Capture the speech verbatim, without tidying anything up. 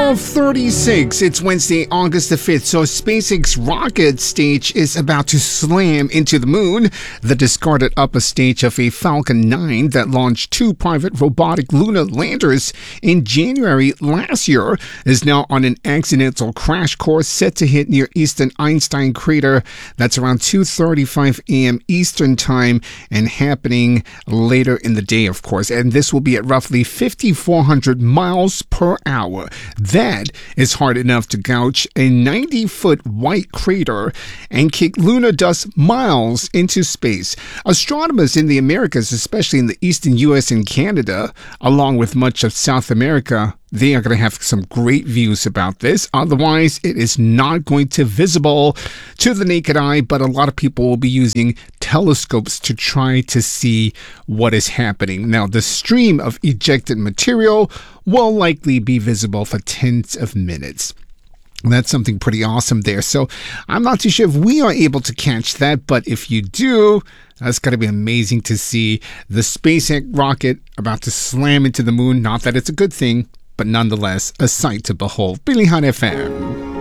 twelve thirty-six. It's Wednesday, August the fifth. So SpaceX rocket stage is about to slam into the moon. The discarded upper stage of a Falcon nine that launched two private robotic lunar landers in January last year is now on an accidental crash course set to hit near eastern Einstein crater. That's around two thirty-five a.m. Eastern time and happening later in the day, of course. And this will be at roughly fifty-four hundred miles per hour. That is hard enough to gouge a ninety-foot white crater and kick lunar dust miles into space. Astronomers in the Americas, especially in the eastern U S and Canada, along with much of South America, they are going to have some great views about this. Otherwise, it is not going to be visible to the naked eye, but a lot of people will be using telescopes to try to see what is happening. Now, the stream of ejected material will likely be visible for tens of minutes. That's something pretty awesome there. So I'm not too sure if we are able to catch that, but if you do, that's got to be amazing to see the SpaceX rocket about to slam into the moon. Not that it's a good thing, but nonetheless, a sight to behold. Billy Hunt F M.